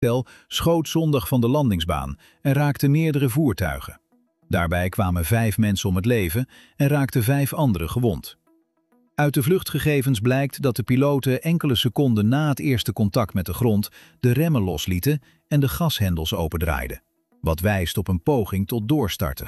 Het toestel schoot zondag van de landingsbaan en raakte meerdere voertuigen. Daarbij kwamen 5 mensen om het leven en raakten 5 anderen gewond. Uit de vluchtgegevens blijkt dat de piloten enkele seconden na het eerste contact met de grond de remmen loslieten en de gashendels opendraaiden, wat wijst op een poging tot doorstarten.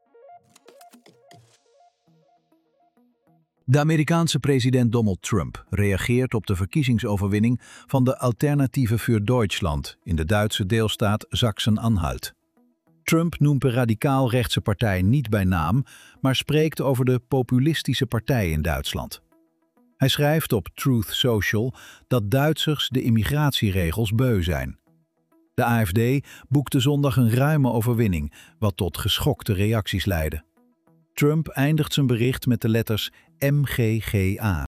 De Amerikaanse president Donald Trump reageert op de verkiezingsoverwinning van de Alternative für Deutschland in de Duitse deelstaat Sachsen-Anhalt. Trump noemt de radicaal-rechtse partij niet bij naam, maar spreekt over de populistische partij in Duitsland. Hij schrijft op Truth Social dat Duitsers de immigratieregels beu zijn. De AfD boekte zondag een ruime overwinning, wat tot geschokte reacties leidde. Trump eindigt zijn bericht met de letters MGGA.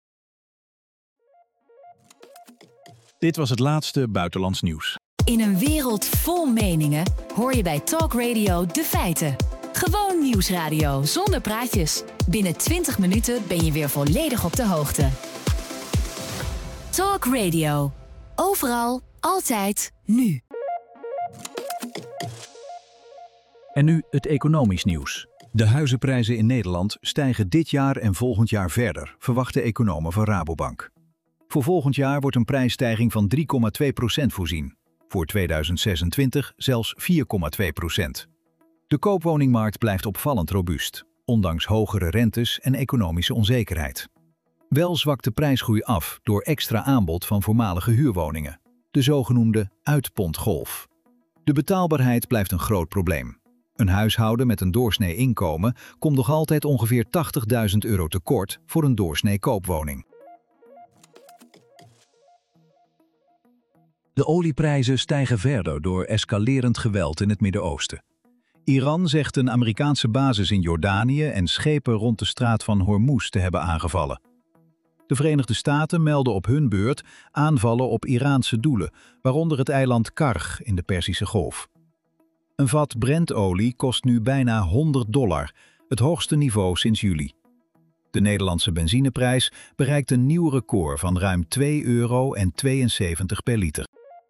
Dit was het laatste buitenlands nieuws. In een wereld vol meningen hoor je bij Talk Radio de feiten. Gewoon nieuwsradio zonder praatjes. Binnen 20 minuten ben je weer volledig op de hoogte. Talk Radio. Overal, altijd, nu. En nu het economisch nieuws. De huizenprijzen in Nederland stijgen dit jaar en volgend jaar verder, verwachten economen van Rabobank. Voor volgend jaar wordt een prijsstijging van 3,2% voorzien. Voor 2026 zelfs 4,2%. De koopwoningmarkt blijft opvallend robuust, ondanks hogere rentes en economische onzekerheid. Wel zwakt de prijsgroei af door extra aanbod van voormalige huurwoningen, de zogenoemde uitpontgolf. De betaalbaarheid blijft een groot probleem. Een huishouden met een doorsnee inkomen komt nog altijd ongeveer €80.000 tekort voor een doorsnee koopwoning. De olieprijzen stijgen verder door escalerend geweld in het Midden-Oosten. Iran zegt een Amerikaanse basis in Jordanië en schepen rond de straat van Hormuz te hebben aangevallen. De Verenigde Staten melden op hun beurt aanvallen op Iraanse doelen, waaronder het eiland Karg in de Perzische Golf. Een vat Brentolie kost nu bijna $100, het hoogste niveau sinds juli. De Nederlandse benzineprijs bereikt een nieuw record van ruim €2,72 per liter.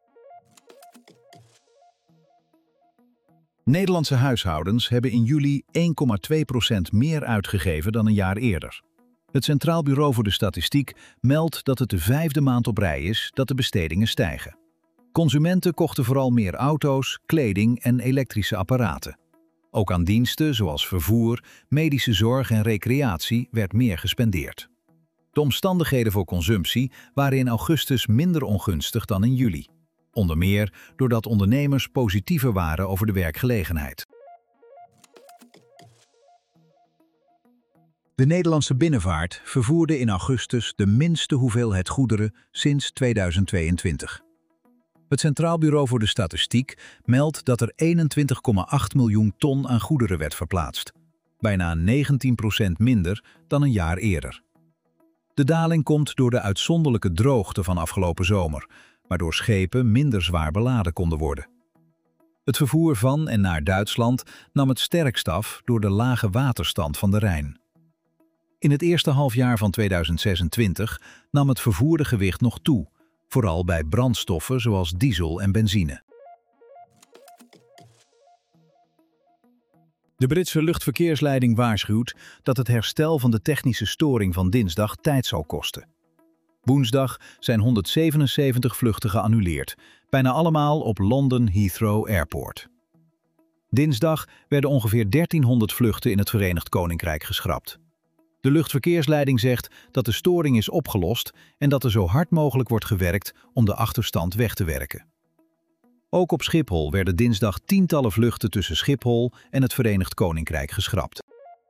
Nederlandse huishoudens hebben in juli 1,2% meer uitgegeven dan een jaar eerder. Het Centraal Bureau voor de Statistiek meldt dat het de 5e maand op rij is dat de bestedingen stijgen. Consumenten kochten vooral meer auto's, kleding en elektrische apparaten. Ook aan diensten zoals vervoer, medische zorg en recreatie werd meer gespendeerd. De omstandigheden voor consumptie waren in augustus minder ongunstig dan in juli. Onder meer doordat ondernemers positiever waren over de werkgelegenheid. De Nederlandse binnenvaart vervoerde in augustus de minste hoeveelheid goederen sinds 2022. Het Centraal Bureau voor de Statistiek meldt dat er 21,8 miljoen ton aan goederen werd verplaatst. Bijna 19% minder dan een jaar eerder. De daling komt door de uitzonderlijke droogte van afgelopen zomer, waardoor schepen minder zwaar beladen konden worden. Het vervoer van en naar Duitsland nam het sterkst af door de lage waterstand van de Rijn. In het eerste halfjaar van 2026 nam het vervoerde gewicht nog toe, vooral bij brandstoffen zoals diesel en benzine. De Britse luchtverkeersleiding waarschuwt dat het herstel van de technische storing van dinsdag tijd zal kosten. Woensdag zijn 177 vluchten geannuleerd, bijna allemaal op London Heathrow Airport. Dinsdag werden ongeveer 1300 vluchten in het Verenigd Koninkrijk geschrapt. De luchtverkeersleiding zegt dat de storing is opgelost en dat er zo hard mogelijk wordt gewerkt om de achterstand weg te werken. Ook op Schiphol werden dinsdag tientallen vluchten tussen Schiphol en het Verenigd Koninkrijk geschrapt.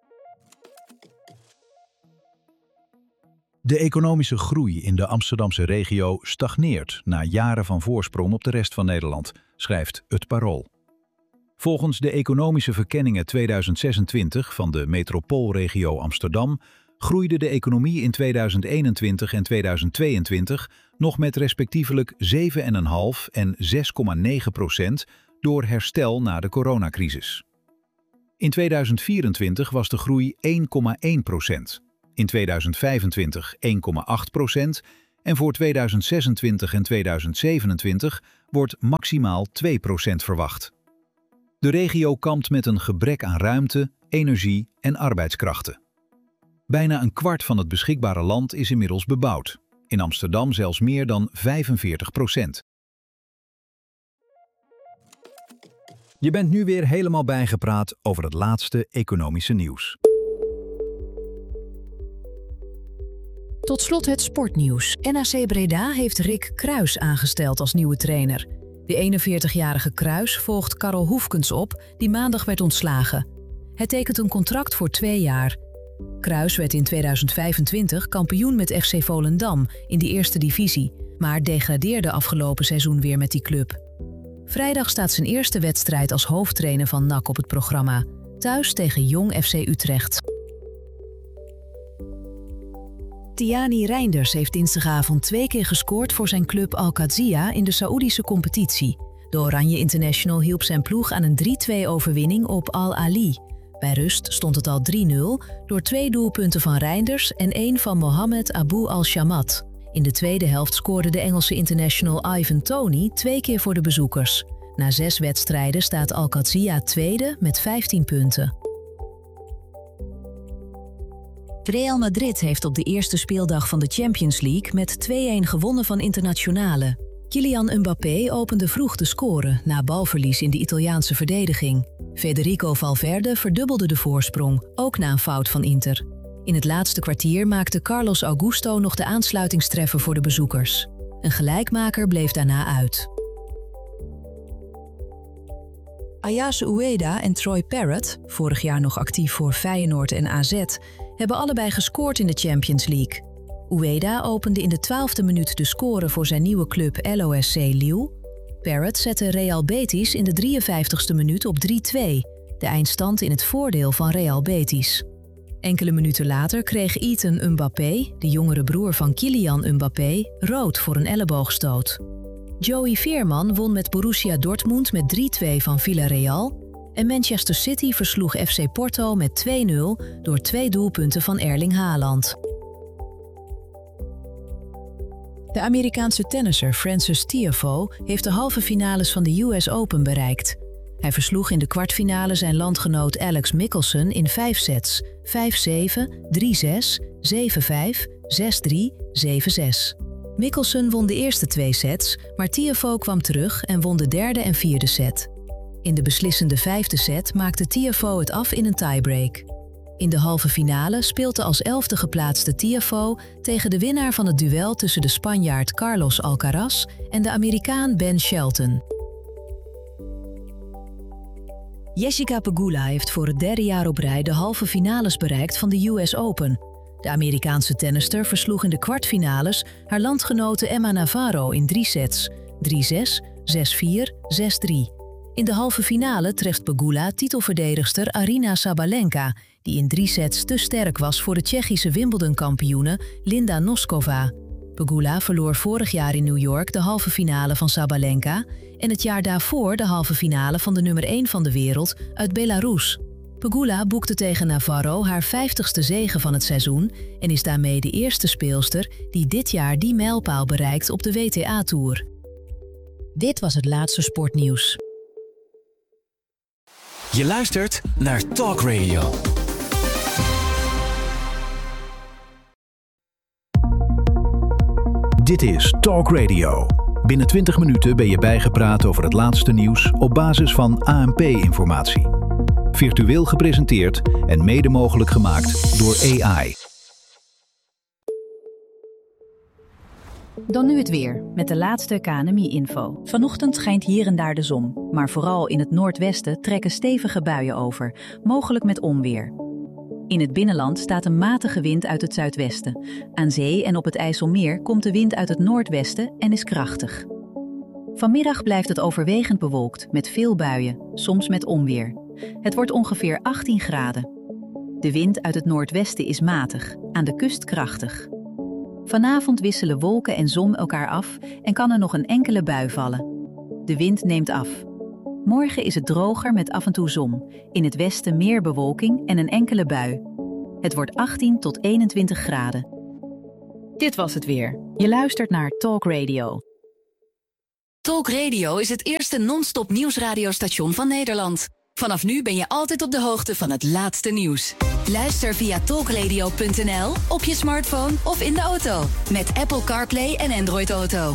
De economische groei in de Amsterdamse regio stagneert na jaren van voorsprong op de rest van Nederland, schrijft Het Parool. Volgens de economische verkenningen 2026 van de metropoolregio Amsterdam groeide de economie in 2021 en 2022 nog met respectievelijk 7,5% en 6,9% door herstel na de coronacrisis. In 2024 was de groei 1,1%, in 2025 1,8% En voor 2026 en 2027 wordt maximaal 2% verwacht. De regio kampt met een gebrek aan ruimte, energie en arbeidskrachten. Bijna een kwart van het beschikbare land is inmiddels bebouwd. In Amsterdam zelfs meer dan 45%. Je bent nu weer helemaal bijgepraat over het laatste economische nieuws. Tot slot het sportnieuws. NAC Breda heeft Rick Kruijs aangesteld als nieuwe trainer. De 41-jarige Kruijs volgt Karel Hoefkens op, die maandag werd ontslagen. Hij tekent een contract voor 2 jaar. Kruijs werd in 2025 kampioen met FC Volendam in de eerste divisie, maar degradeerde afgelopen seizoen weer met die club. Vrijdag staat zijn eerste wedstrijd als hoofdtrainer van NAC op het programma, thuis tegen Jong FC Utrecht. Tiani Reinders heeft dinsdagavond 2 keer gescoord voor zijn club Al-Qadsiya in de Saoedische competitie. De Oranje International hielp zijn ploeg aan een 3-2 overwinning op Al-Ali. Bij rust stond het al 3-0 door 2 doelpunten van Reinders en 1 van Mohamed Abu Al-Shamat. In de tweede helft scoorde de Engelse international Ivan Toney 2 keer voor de bezoekers. Na 6 wedstrijden staat Al-Qadsiya tweede met 15 punten. Real Madrid heeft op de eerste speeldag van de Champions League met 2-1 gewonnen van Internazionale. Kylian Mbappé opende vroeg de score na balverlies in de Italiaanse verdediging. Federico Valverde verdubbelde de voorsprong, ook na een fout van Inter. In het laatste kwartier maakte Carlos Augusto nog de aansluitingstreffer voor de bezoekers. Een gelijkmaker bleef daarna uit. Ayase Ueda en Troy Parrott, vorig jaar nog actief voor Feyenoord en AZ, hebben allebei gescoord in de Champions League. Ueda opende in de 12e minuut de score voor zijn nieuwe club LOSC Lille. Parrott zette Real Betis in de 53e minuut op 3-2, de eindstand in het voordeel van Real Betis. Enkele minuten later kreeg Ethan Mbappé, de jongere broer van Kylian Mbappé, rood voor een elleboogstoot. Joey Veerman won met Borussia Dortmund met 3-2 van Villarreal en Manchester City versloeg FC Porto met 2-0 door 2 doelpunten van Erling Haaland. De Amerikaanse tennisser Frances Tiafoe heeft de halve finales van de US Open bereikt. Hij versloeg in de kwartfinale zijn landgenoot Alex Michelsen in 5 sets, 5-7, 3-6, 7-5, 6-3, 7-6. Michelsen won de eerste 2 sets, maar Tiafoe kwam terug en won de derde en vierde set. In de beslissende 5e set maakte Tiafoe het af in een tiebreak. In de halve finale speelt de als 11e geplaatste Tiafoe tegen de winnaar van het duel tussen de Spanjaard Carlos Alcaraz en de Amerikaan Ben Shelton. Jessica Pegula heeft voor het 3e jaar op rij de halve finales bereikt van de US Open. De Amerikaanse tennister versloeg in de kwartfinales haar landgenote Emma Navarro in 3 sets, 3-6, 6-4, 6-3. In de halve finale treft Pegula titelverdedigster Aryna Sabalenka, die in 3 sets te sterk was voor de Tsjechische Wimbledon-kampioene Linda Noskova. Pegula verloor vorig jaar in New York de halve finale van Sabalenka en het jaar daarvoor de halve finale van de nummer 1 van de wereld uit Belarus. Pegula boekte tegen Navarro haar 50ste zege van het seizoen en is daarmee de eerste speelster die dit jaar die mijlpaal bereikt op de WTA-tour. Dit was het laatste sportnieuws. Je luistert naar Talk Radio. Dit is Talk Radio. Binnen 20 minuten ben je bijgepraat over het laatste nieuws op basis van ANP-informatie. Virtueel gepresenteerd en mede mogelijk gemaakt door AI. Dan nu het weer, met de laatste KNMI-info. Vanochtend schijnt hier en daar de zon, maar vooral in het noordwesten trekken stevige buien over, mogelijk met onweer. In het binnenland staat een matige wind uit het zuidwesten. Aan zee en op het IJsselmeer komt de wind uit het noordwesten en is krachtig. Vanmiddag blijft het overwegend bewolkt met veel buien, soms met onweer. Het wordt ongeveer 18 graden. De wind uit het noordwesten is matig, aan de kust krachtig. Vanavond wisselen wolken en zon elkaar af en kan er nog een enkele bui vallen. De wind neemt af. Morgen is het droger met af en toe zon. In het westen meer bewolking en een enkele bui. Het wordt 18 tot 21 graden. Dit was het weer. Je luistert naar Talk Radio. Talk Radio is het eerste non-stop nieuwsradiostation van Nederland. Vanaf nu ben je altijd op de hoogte van het laatste nieuws. Luister via talkradio.nl, op je smartphone of in de auto. Met Apple CarPlay en Android Auto.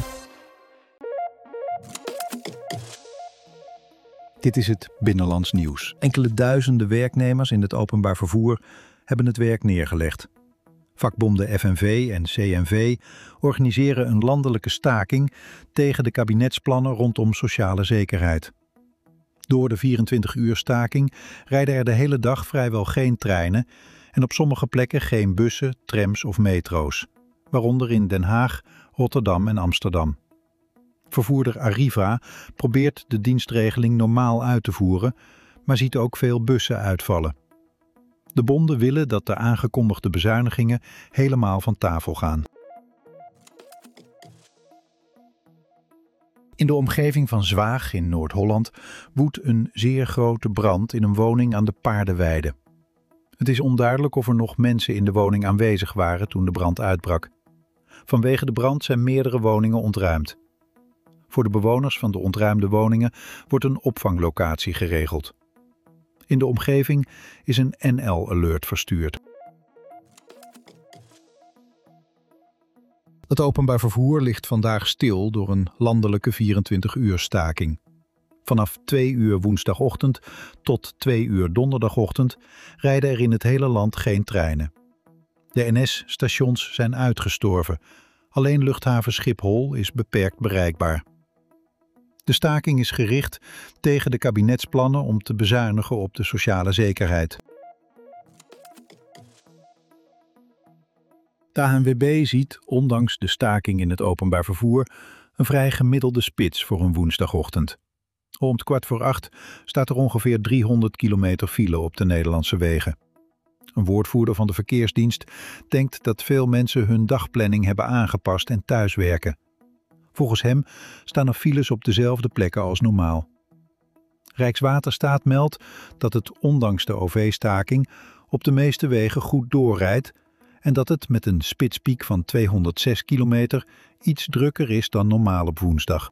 Dit is het Binnenlands Nieuws. Enkele duizenden werknemers in het openbaar vervoer hebben het werk neergelegd. Vakbonden FNV en CNV organiseren een landelijke staking tegen de kabinetsplannen rondom sociale zekerheid. Door de 24-uur staking rijden er de hele dag vrijwel geen treinen en op sommige plekken geen bussen, trams of metro's, waaronder in Den Haag, Rotterdam en Amsterdam. Vervoerder Arriva probeert de dienstregeling normaal uit te voeren, maar ziet ook veel bussen uitvallen. De bonden willen dat de aangekondigde bezuinigingen helemaal van tafel gaan. In de omgeving van Zwaag in Noord-Holland woedt een zeer grote brand in een woning aan de Paardenweide. Het is onduidelijk of er nog mensen in de woning aanwezig waren toen de brand uitbrak. Vanwege de brand zijn meerdere woningen ontruimd. Voor de bewoners van de ontruimde woningen wordt een opvanglocatie geregeld. In de omgeving is een NL-alert verstuurd. Het openbaar vervoer ligt vandaag stil door een landelijke 24-uur staking. Vanaf 2 uur woensdagochtend tot 2 uur donderdagochtend rijden er in het hele land geen treinen. De NS-stations zijn uitgestorven. Alleen luchthaven Schiphol is beperkt bereikbaar. De staking is gericht tegen de kabinetsplannen om te bezuinigen op de sociale zekerheid. De ANWB ziet, ondanks de staking in het openbaar vervoer, een vrij gemiddelde spits voor een woensdagochtend. Om 7:15 staat er ongeveer 300 kilometer file op de Nederlandse wegen. Een woordvoerder van de verkeersdienst denkt dat veel mensen hun dagplanning hebben aangepast en thuiswerken. Volgens hem staan er files op dezelfde plekken als normaal. Rijkswaterstaat meldt dat het ondanks de OV-staking op de meeste wegen goed doorrijdt en dat het met een spitspiek van 206 kilometer iets drukker is dan normaal op woensdag.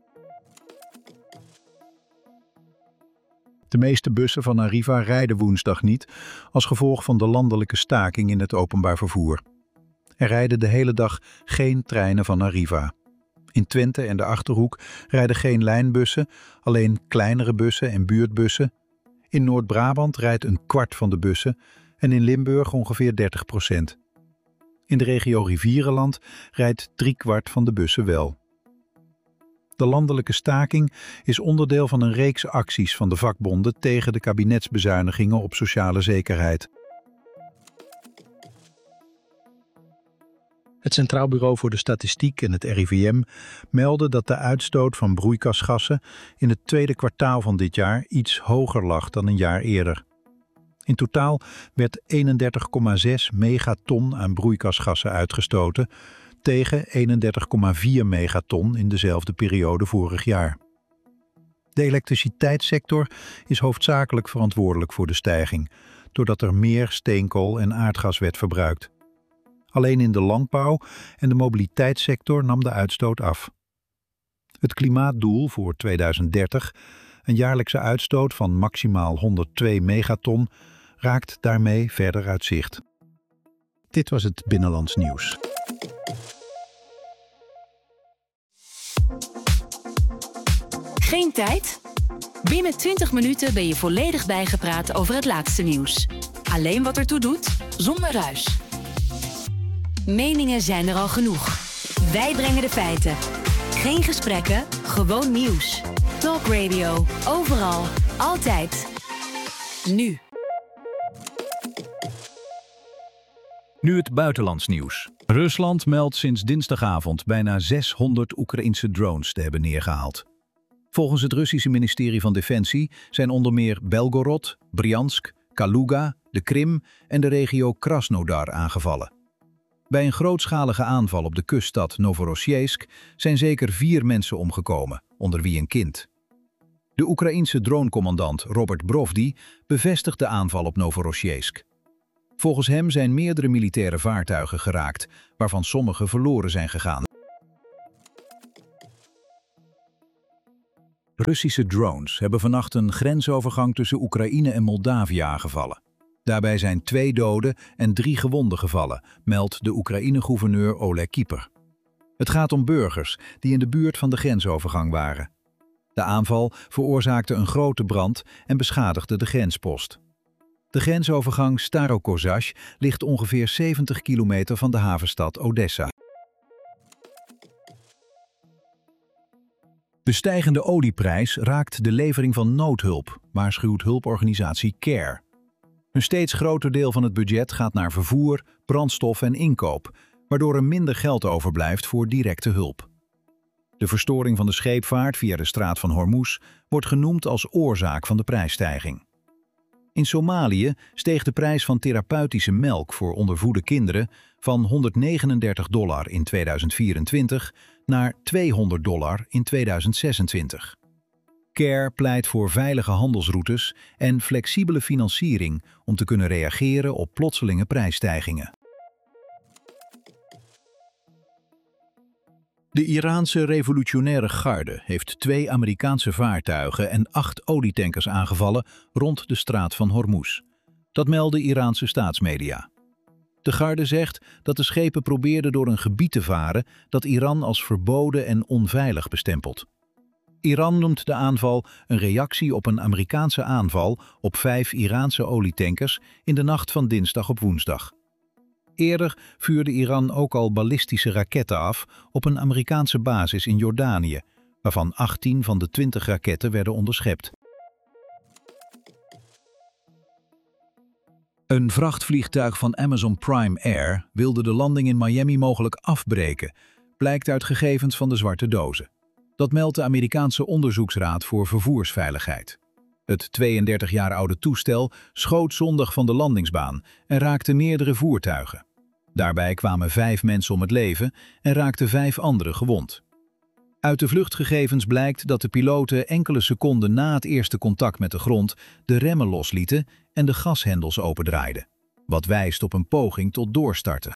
De meeste bussen van Arriva rijden woensdag niet als gevolg van de landelijke staking in het openbaar vervoer. Er rijden de hele dag geen treinen van Arriva. In Twente en de Achterhoek rijden geen lijnbussen, alleen kleinere bussen en buurtbussen. In Noord-Brabant rijdt een kwart van de bussen en in Limburg ongeveer 30%. In de regio Rivierenland rijdt 3/4 van de bussen wel. De landelijke staking is onderdeel van een reeks acties van de vakbonden tegen de kabinetsbezuinigingen op sociale zekerheid. Het Centraal Bureau voor de Statistiek en het RIVM melden dat de uitstoot van broeikasgassen in het tweede kwartaal van dit jaar iets hoger lag dan een jaar eerder. In totaal werd 31,6 megaton aan broeikasgassen uitgestoten, tegen 31,4 megaton in dezelfde periode vorig jaar. De elektriciteitssector is hoofdzakelijk verantwoordelijk voor de stijging, doordat er meer steenkool en aardgas werd verbruikt. Alleen in de landbouw en de mobiliteitssector nam de uitstoot af. Het klimaatdoel voor 2030, een jaarlijkse uitstoot van maximaal 102 megaton, raakt daarmee verder uit zicht. Dit was het Binnenlands Nieuws. Geen tijd? Binnen 20 minuten ben je volledig bijgepraat over het laatste nieuws. Alleen wat ertoe doet, zonder ruis. Meningen zijn er al genoeg. Wij brengen de feiten. Geen gesprekken, gewoon nieuws. Talk Radio, overal, altijd. Nu. Nu het buitenlands nieuws. Rusland meldt sinds dinsdagavond bijna 600 Oekraïense drones te hebben neergehaald. Volgens het Russische ministerie van Defensie zijn onder meer Belgorod, Bryansk, Kaluga, de Krim en de regio Krasnodar aangevallen. Bij een grootschalige aanval op de kuststad Novorossiysk zijn zeker 4 mensen omgekomen, onder wie een kind. De Oekraïense dronecommandant Robert Brovdi bevestigt de aanval op Novorossiysk. Volgens hem zijn meerdere militaire vaartuigen geraakt, waarvan sommige verloren zijn gegaan. Russische drones hebben vannacht een grensovergang tussen Oekraïne en Moldavië aangevallen. Daarbij zijn 2 doden en 3 gewonden gevallen, meldt de Oekraïne-gouverneur Oleg Kieper. Het gaat om burgers die in de buurt van de grensovergang waren. De aanval veroorzaakte een grote brand en beschadigde de grenspost. De grensovergang Starokozhazh ligt ongeveer 70 kilometer van de havenstad Odessa. De stijgende olieprijs raakt de levering van noodhulp, waarschuwt hulporganisatie CARE. Een steeds groter deel van het budget gaat naar vervoer, brandstof en inkoop, waardoor er minder geld overblijft voor directe hulp. De verstoring van de scheepvaart via de straat van Hormuz wordt genoemd als oorzaak van de prijsstijging. In Somalië steeg de prijs van therapeutische melk voor ondervoede kinderen van $139 in 2024 naar $200 in 2026. CARE pleit voor veilige handelsroutes en flexibele financiering om te kunnen reageren op plotselinge prijsstijgingen. De Iraanse revolutionaire garde heeft 2 Amerikaanse vaartuigen en 8 olietankers aangevallen rond de straat van Hormuz. Dat melden Iraanse staatsmedia. De garde zegt dat de schepen probeerden door een gebied te varen dat Iran als verboden en onveilig bestempelt. Iran noemt de aanval een reactie op een Amerikaanse aanval op 5 Iraanse olietankers in de nacht van dinsdag op woensdag. Eerder vuurde Iran ook al ballistische raketten af op een Amerikaanse basis in Jordanië, waarvan 18 van de 20 raketten werden onderschept. Een vrachtvliegtuig van Amazon Prime Air wilde de landing in Miami mogelijk afbreken, blijkt uit gegevens van de zwarte dozen. Dat meldt de Amerikaanse Onderzoeksraad voor Vervoersveiligheid. Het 32 jaar oude toestel schoot zondag van de landingsbaan en raakte meerdere voertuigen. Daarbij kwamen 5 mensen om het leven en raakten 5 anderen gewond. Uit de vluchtgegevens blijkt dat de piloten enkele seconden na het eerste contact met de grond de remmen loslieten en de gashendels opendraaiden, wat wijst op een poging tot doorstarten.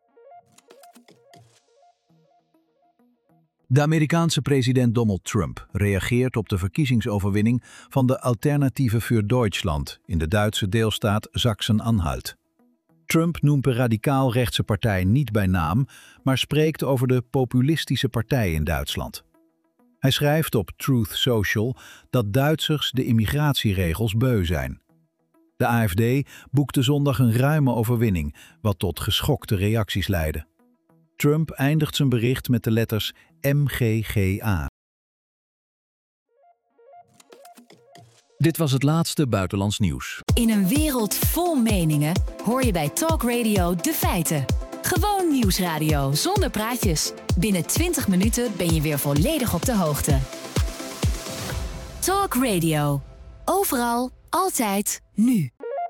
De Amerikaanse president Donald Trump reageert op de verkiezingsoverwinning van de Alternative für Deutschland in de Duitse deelstaat Sachsen-Anhalt. Trump noemt de radicaal-rechtse partij niet bij naam, maar spreekt over de populistische partij in Duitsland. Hij schrijft op Truth Social dat Duitsers de immigratieregels beu zijn. De AfD boekte zondag een ruime overwinning, wat tot geschokte reacties leidde. Trump eindigt zijn bericht met de letters MGGA. Dit was het laatste buitenlands nieuws. In een wereld vol meningen hoor je bij Talk Radio de feiten. Gewoon nieuwsradio zonder praatjes. Binnen 20 minuten ben je weer volledig op de hoogte. Talk Radio. Overal, altijd, nu.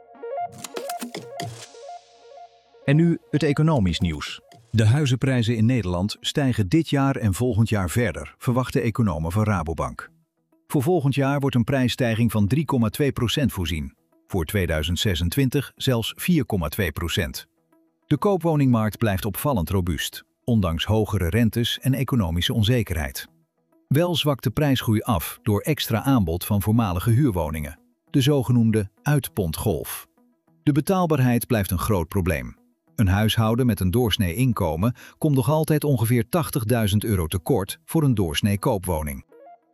En nu het economisch nieuws. De huizenprijzen in Nederland stijgen dit jaar en volgend jaar verder, verwachten economen van Rabobank. Voor volgend jaar wordt een prijsstijging van 3,2% voorzien. Voor 2026 zelfs 4,2%. De koopwoningmarkt blijft opvallend robuust, ondanks hogere rentes en economische onzekerheid. Wel zwakt de prijsgroei af door extra aanbod van voormalige huurwoningen, de zogenoemde uitpontgolf. De betaalbaarheid blijft een groot probleem. Een huishouden met een doorsnee inkomen komt nog altijd ongeveer €80.000 tekort voor een doorsnee koopwoning.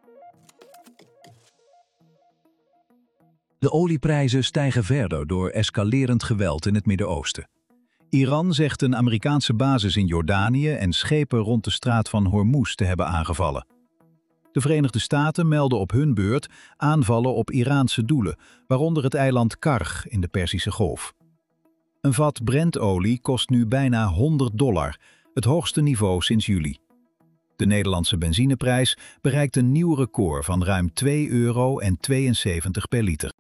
De olieprijzen stijgen verder door escalerend geweld in het Midden-Oosten. Iran zegt een Amerikaanse basis in Jordanië en schepen rond de straat van Hormuz te hebben aangevallen. De Verenigde Staten melden op hun beurt aanvallen op Iraanse doelen, waaronder het eiland Karg in de Perzische Golf. Een vat Brentolie kost nu bijna $100, het hoogste niveau sinds juli. De Nederlandse benzineprijs bereikt een nieuw record van ruim €2,72 per liter.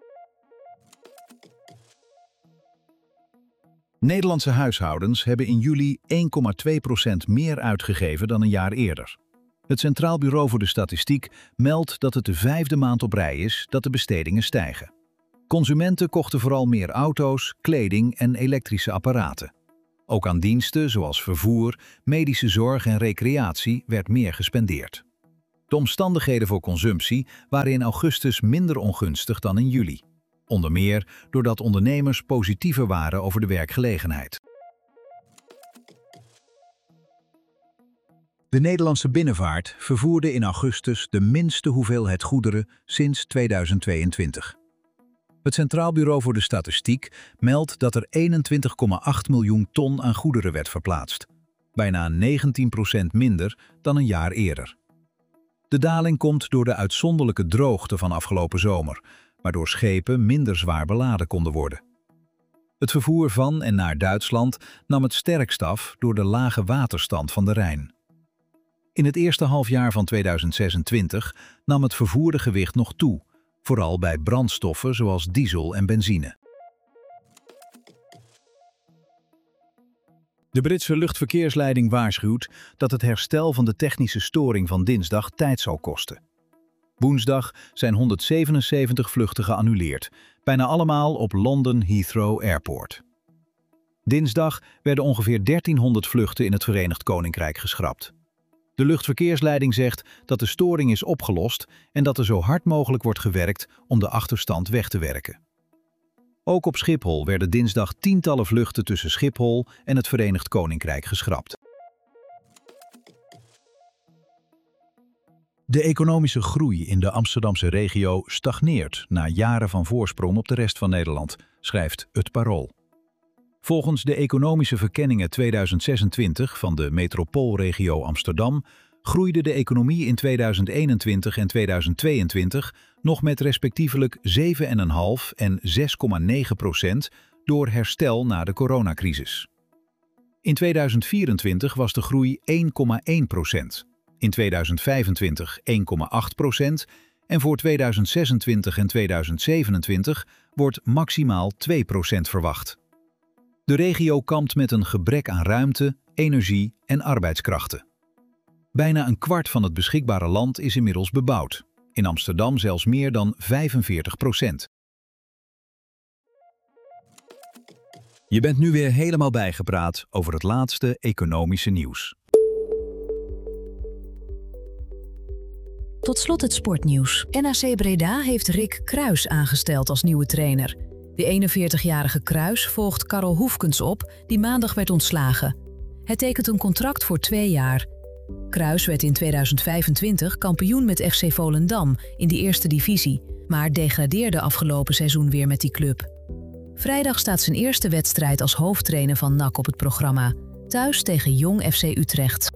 Nederlandse huishoudens hebben in juli 1,2% meer uitgegeven dan een jaar eerder. Het Centraal Bureau voor de Statistiek meldt dat het de 5e maand op rij is dat de bestedingen stijgen. Consumenten kochten vooral meer auto's, kleding en elektrische apparaten. Ook aan diensten zoals vervoer, medische zorg en recreatie werd meer gespendeerd. De omstandigheden voor consumptie waren in augustus minder ongunstig dan in juli. Onder meer doordat ondernemers positiever waren over de werkgelegenheid. De Nederlandse binnenvaart vervoerde in augustus de minste hoeveelheid goederen sinds 2022. Het Centraal Bureau voor de Statistiek meldt dat er 21,8 miljoen ton aan goederen werd verplaatst. Bijna 19% minder dan een jaar eerder. De daling komt door de uitzonderlijke droogte van afgelopen zomer, waardoor schepen minder zwaar beladen konden worden. Het vervoer van en naar Duitsland nam het sterkst af door de lage waterstand van de Rijn. In het eerste halfjaar van 2026 nam het vervoerde gewicht nog toe, vooral bij brandstoffen zoals diesel en benzine. De Britse luchtverkeersleiding waarschuwt dat het herstel van de technische storing van dinsdag tijd zal kosten. Woensdag zijn 177 vluchten geannuleerd, bijna allemaal op London Heathrow Airport. Dinsdag werden ongeveer 1300 vluchten in het Verenigd Koninkrijk geschrapt. De luchtverkeersleiding zegt dat de storing is opgelost en dat er zo hard mogelijk wordt gewerkt om de achterstand weg te werken. Ook op Schiphol werden dinsdag tientallen vluchten tussen Schiphol en het Verenigd Koninkrijk geschrapt. De economische groei in de Amsterdamse regio stagneert na jaren van voorsprong op de rest van Nederland, schrijft Het Parool. Volgens de economische verkenningen 2026 van de metropoolregio Amsterdam groeide de economie in 2021 en 2022 nog met respectievelijk 7,5% en 6,9% door herstel na de coronacrisis. In 2024 was de groei 1,1%, in 2025 1,8% en voor 2026 en 2027 wordt maximaal 2% verwacht. De regio kampt met een gebrek aan ruimte, energie en arbeidskrachten. Bijna een kwart van het beschikbare land is inmiddels bebouwd. In Amsterdam zelfs meer dan 45%. Je bent nu weer helemaal bijgepraat over het laatste economische nieuws. Tot slot het sportnieuws. NAC Breda heeft Rick Kruijs aangesteld als nieuwe trainer. De 41-jarige Kruijs volgt Karel Hoefkens op, die maandag werd ontslagen. Hij tekent een contract voor 2 jaar. Kruijs werd in 2025 kampioen met FC Volendam in de eerste divisie, maar degradeerde afgelopen seizoen weer met die club. Vrijdag staat zijn eerste wedstrijd als hoofdtrainer van NAC op het programma, thuis tegen Jong FC Utrecht.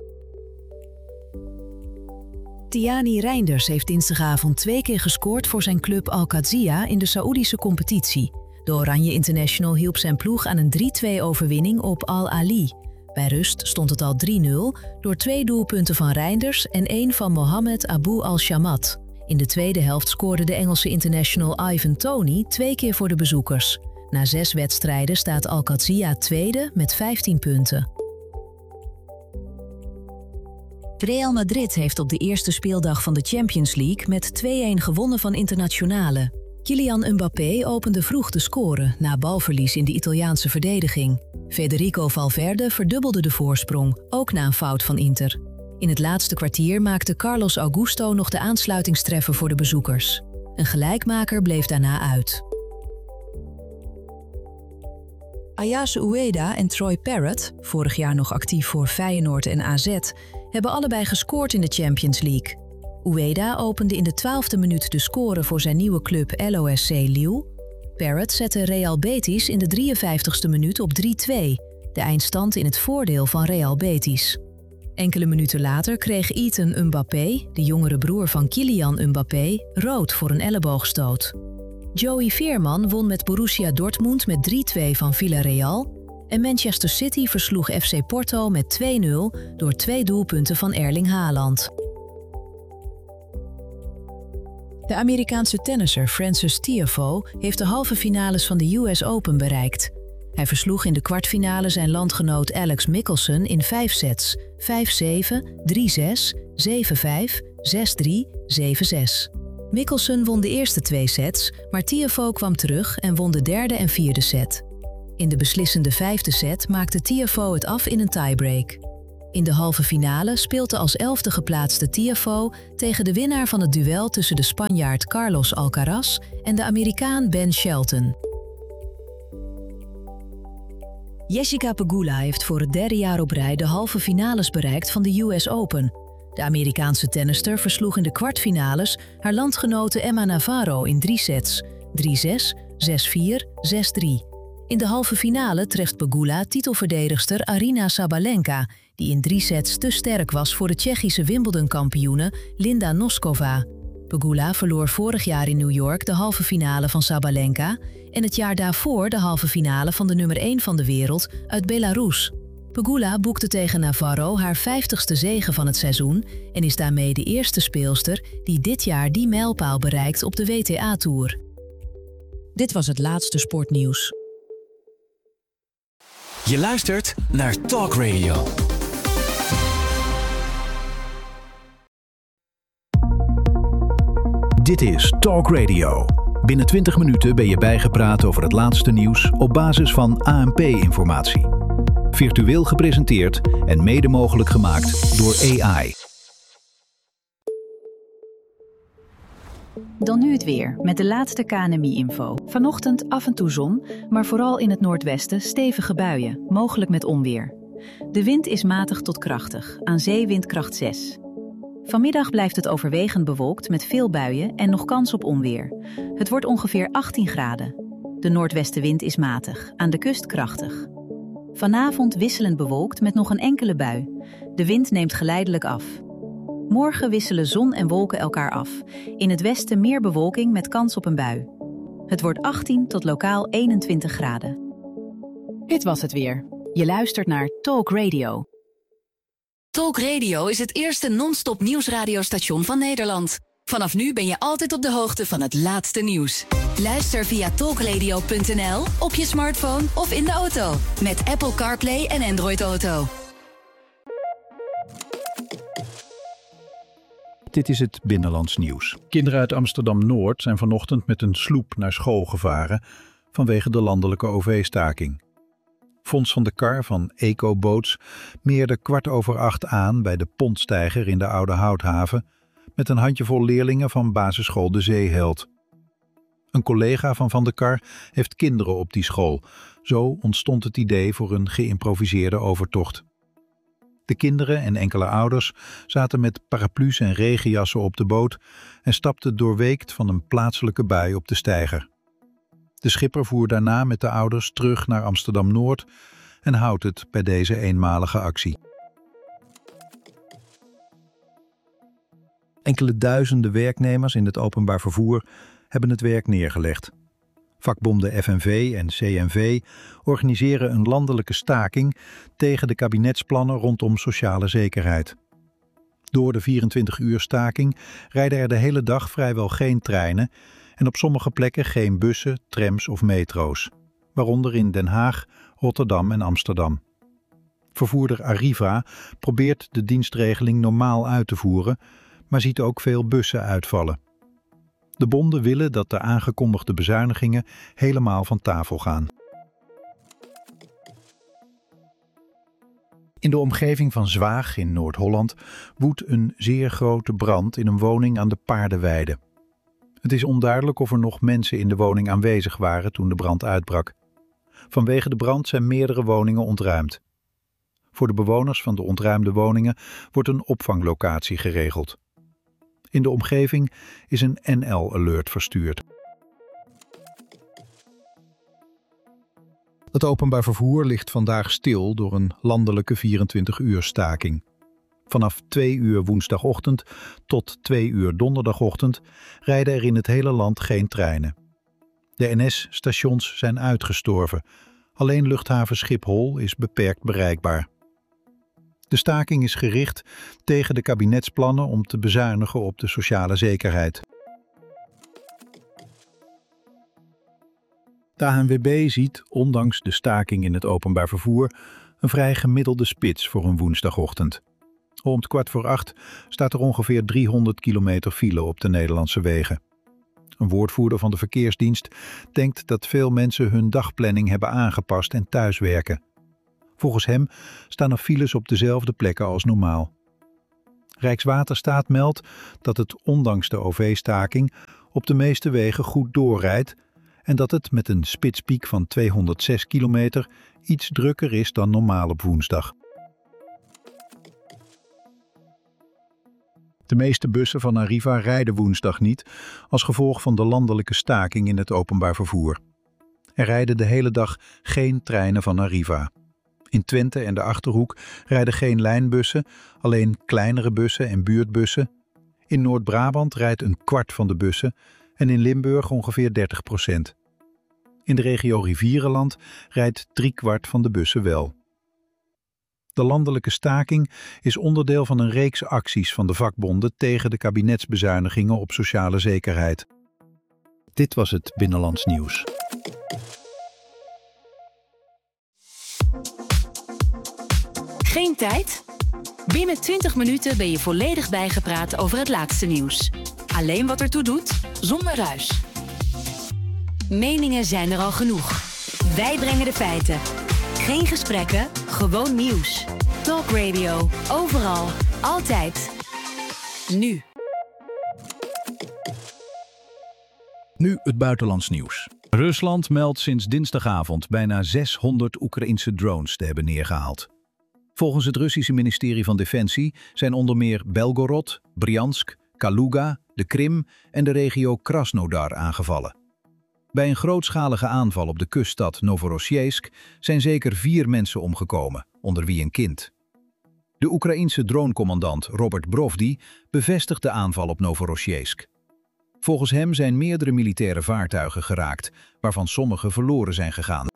Tiani Reinders heeft dinsdagavond 2 keer gescoord voor zijn club Al-Qadsiya in de Saoedische competitie. De Oranje International hielp zijn ploeg aan een 3-2-overwinning op Al-Ali. Bij rust stond het al 3-0 door 2 doelpunten van Reinders en 1 van Mohamed Abu Al-Shamat. In de tweede helft scoorde de Engelse international Ivan Toney 2 keer voor de bezoekers. Na 6 wedstrijden staat Al-Qadsiya tweede met 15 punten. Real Madrid heeft op de eerste speeldag van de Champions League met 2-1 gewonnen van Internazionale. Kylian Mbappé opende vroeg de score na balverlies in de Italiaanse verdediging. Federico Valverde verdubbelde de voorsprong, ook na een fout van Inter. In het laatste kwartier maakte Carlos Augusto nog de aansluitingstreffer voor de bezoekers. Een gelijkmaker bleef daarna uit. Ayase Ueda en Troy Parrott, vorig jaar nog actief voor Feyenoord en AZ, hebben allebei gescoord in de Champions League. Ueda opende in de 12e minuut de score voor zijn nieuwe club LOSC Lille. Parrott zette Real Betis in de 53e minuut op 3-2, de eindstand in het voordeel van Real Betis. Enkele minuten later kreeg Ethan Mbappé, de jongere broer van Kylian Mbappé, rood voor een elleboogstoot. Joey Veerman won met Borussia Dortmund met 3-2 van Villarreal en Manchester City versloeg FC Porto met 2-0 door 2 doelpunten van Erling Haaland. De Amerikaanse tennisser Frances Tiafoe heeft de halve finales van de US Open bereikt. Hij versloeg in de kwartfinale zijn landgenoot Alex Mickelson in 5 sets: 5-7, 3-6, 7-5, 6-3, 7-6. Mikkelsen won de eerste 2 sets, maar Tiafoe kwam terug en won de derde en vierde set. In de beslissende 5e set maakte Tiafoe het af in een tiebreak. In de halve finale speelt de als 11e geplaatste Tiafoe tegen de winnaar van het duel tussen de Spanjaard Carlos Alcaraz en de Amerikaan Ben Shelton. Jessica Pegula heeft voor het 3e jaar op rij de halve finales bereikt van de US Open. De Amerikaanse tennister versloeg in de kwartfinales haar landgenote Emma Navarro in 3 sets, 3-6, 6-4, 6-3. In de halve finale treft Pegula titelverdedigster Aryna Sabalenka, die in 3 sets te sterk was voor de Tsjechische Wimbledon-kampioene Linda Noskova. Pegula verloor vorig jaar in New York de halve finale van Sabalenka en het jaar daarvoor de halve finale van de nummer 1 van de wereld uit Belarus. Pegula boekte tegen Navarro haar 50ste zege van het seizoen en is daarmee de eerste speelster die dit jaar die mijlpaal bereikt op de WTA-tour. Dit was het laatste sportnieuws. Je luistert naar Talk Radio. Dit is Talk Radio. Binnen 20 minuten ben je bijgepraat over het laatste nieuws op basis van ANP-informatie. Virtueel gepresenteerd en mede mogelijk gemaakt door AI. Dan nu het weer, met de laatste KNMI-info. Vanochtend af en toe zon, maar vooral in het noordwesten stevige buien, mogelijk met onweer. De wind is matig tot krachtig, aan zee windkracht 6. Vanmiddag blijft het overwegend bewolkt met veel buien en nog kans op onweer. Het wordt ongeveer 18 graden. De noordwestenwind is matig, aan de kust krachtig. Vanavond wisselend bewolkt met nog een enkele bui. De wind neemt geleidelijk af. Morgen wisselen zon en wolken elkaar af. In het westen meer bewolking met kans op een bui. Het wordt 18 tot lokaal 21 graden. Dit was het weer. Je luistert naar Talk Radio. Talk Radio is het eerste non-stop nieuwsradiostation van Nederland. Vanaf nu ben je altijd op de hoogte van het laatste nieuws. Luister via talkradio.nl, op je smartphone of in de auto. Met Apple CarPlay en Android Auto. Dit is het Binnenlands nieuws. Kinderen uit Amsterdam-Noord zijn vanochtend met een sloep naar school gevaren vanwege de landelijke OV-staking. Fons van de Kar van EcoBoats meerde 7:15 aan bij de Pontsteiger in de Oude Houthaven met een handjevol leerlingen van basisschool De Zeeheld. Een collega van de Kar heeft kinderen op die school. Zo ontstond het idee voor een geïmproviseerde overtocht. De kinderen en enkele ouders zaten met paraplu's en regenjassen op de boot en stapten doorweekt van een plaatselijke bui op de steiger. De schipper voer daarna met de ouders terug naar Amsterdam-Noord en houdt het bij deze eenmalige actie. Enkele duizenden werknemers in het openbaar vervoer hebben het werk neergelegd. Vakbonden FNV en CNV organiseren een landelijke staking tegen de kabinetsplannen rondom sociale zekerheid. Door de 24-uur staking rijden er de hele dag vrijwel geen treinen en op sommige plekken geen bussen, trams of metro's, waaronder in Den Haag, Rotterdam en Amsterdam. Vervoerder Arriva probeert de dienstregeling normaal uit te voeren, maar ziet ook veel bussen uitvallen. De bonden willen dat de aangekondigde bezuinigingen helemaal van tafel gaan. In de omgeving van Zwaag in Noord-Holland woedt een zeer grote brand in een woning aan de Paardenweide. Het is onduidelijk of er nog mensen in de woning aanwezig waren toen de brand uitbrak. Vanwege de brand zijn meerdere woningen ontruimd. Voor de bewoners van de ontruimde woningen wordt een opvanglocatie geregeld. In de omgeving is een NL-alert verstuurd. Het openbaar vervoer ligt vandaag stil door een landelijke 24-uur staking. Vanaf 2 uur woensdagochtend tot 2 uur donderdagochtend rijden er in het hele land geen treinen. De NS-stations zijn uitgestorven. Alleen luchthaven Schiphol is beperkt bereikbaar. De staking is gericht tegen de kabinetsplannen om te bezuinigen op de sociale zekerheid. De ANWB ziet, ondanks de staking in het openbaar vervoer, een vrij gemiddelde spits voor een woensdagochtend. Om 7:15 staat er ongeveer 300 kilometer file op de Nederlandse wegen. Een woordvoerder van de verkeersdienst denkt dat veel mensen hun dagplanning hebben aangepast en thuiswerken. Volgens hem staan er files op dezelfde plekken als normaal. Rijkswaterstaat meldt dat het ondanks de OV-staking op de meeste wegen goed doorrijdt en dat het met een spitspiek van 206 kilometer iets drukker is dan normaal op woensdag. De meeste bussen van Arriva rijden woensdag niet als gevolg van de landelijke staking in het openbaar vervoer. Er rijden de hele dag geen treinen van Arriva. In Twente en de Achterhoek rijden geen lijnbussen, alleen kleinere bussen en buurtbussen. In Noord-Brabant rijdt een kwart van de bussen en in Limburg ongeveer 30%. In de regio Rivierenland rijdt 3/4 van de bussen wel. De landelijke staking is onderdeel van een reeks acties van de vakbonden tegen de kabinetsbezuinigingen op sociale zekerheid. Dit was het Binnenlands Nieuws. Geen tijd? Binnen 20 minuten ben je volledig bijgepraat over het laatste nieuws. Alleen wat ertoe doet, zonder ruis. Meningen zijn er al genoeg. Wij brengen de feiten. Geen gesprekken, gewoon nieuws. Talk Radio, overal, altijd. Nu. Nu het buitenlands nieuws. Rusland meldt sinds dinsdagavond bijna 600 Oekraïnse drones te hebben neergehaald. Volgens het Russische ministerie van Defensie zijn onder meer Belgorod, Bryansk, Kaluga, de Krim en de regio Krasnodar aangevallen. Bij een grootschalige aanval op de kuststad Novorossiysk zijn zeker 4 mensen omgekomen, onder wie een kind. De Oekraïense dronecommandant Robert Brovdi bevestigt de aanval op Novorossiysk. Volgens hem zijn meerdere militaire vaartuigen geraakt, waarvan sommige verloren zijn gegaan.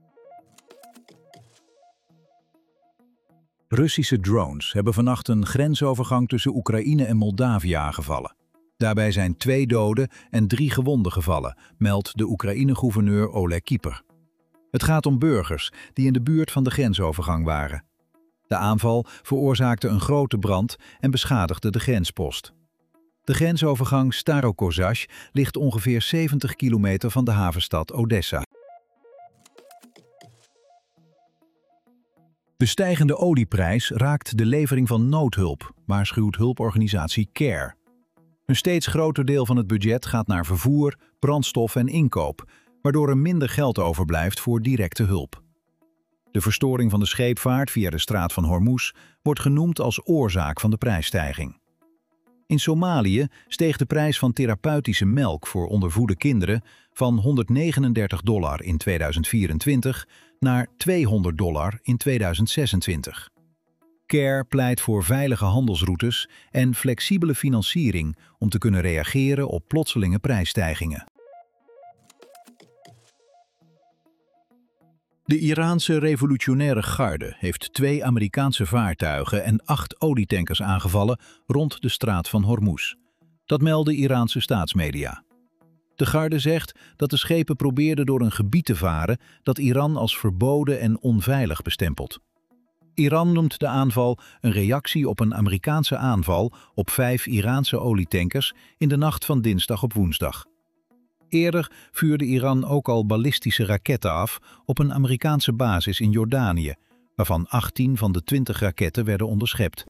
Russische drones hebben vannacht een grensovergang tussen Oekraïne en Moldavië aangevallen. Daarbij zijn 2 doden en 3 gewonden gevallen, meldt de Oekraïne-gouverneur Oleg Kieper. Het gaat om burgers die in de buurt van de grensovergang waren. De aanval veroorzaakte een grote brand en beschadigde de grenspost. De grensovergang Starokozhazh ligt ongeveer 70 kilometer van de havenstad Odessa. De stijgende olieprijs raakt de levering van noodhulp, waarschuwt hulporganisatie CARE. Een steeds groter deel van het budget gaat naar vervoer, brandstof en inkoop, waardoor er minder geld overblijft voor directe hulp. De verstoring van de scheepvaart via de straat van Hormuz wordt genoemd als oorzaak van de prijsstijging. In Somalië steeg de prijs van therapeutische melk voor ondervoede kinderen van $139 in 2024 naar $200 in 2026. CARE pleit voor veilige handelsroutes en flexibele financiering om te kunnen reageren op plotselinge prijsstijgingen. De Iraanse revolutionaire garde heeft 2 Amerikaanse vaartuigen en 8 olietankers aangevallen rond de straat van Hormuz. Dat melden Iraanse staatsmedia. De garde zegt dat de schepen probeerden door een gebied te varen dat Iran als verboden en onveilig bestempelt. Iran noemt de aanval een reactie op een Amerikaanse aanval op 5 Iraanse olietankers in de nacht van dinsdag op woensdag. Eerder vuurde Iran ook al ballistische raketten af op een Amerikaanse basis in Jordanië, waarvan 18 van de 20 raketten werden onderschept.